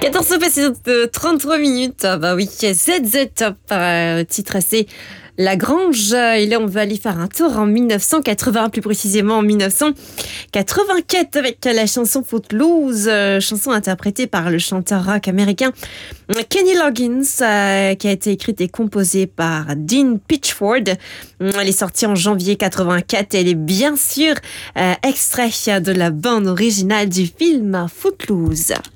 14 passé de 33 minutes. Ah bah oui, ZZ Top, titre c'est La Grange. Et là, on va aller faire un tour en 1980, plus précisément en 1984 avec la chanson Footloose, chanson interprétée par le chanteur rock américain Kenny Loggins, qui a été écrite et composée par Dean Pitchford. Elle est sortie en janvier 84 et elle est bien sûr extrait de la bande originale du film Footloose.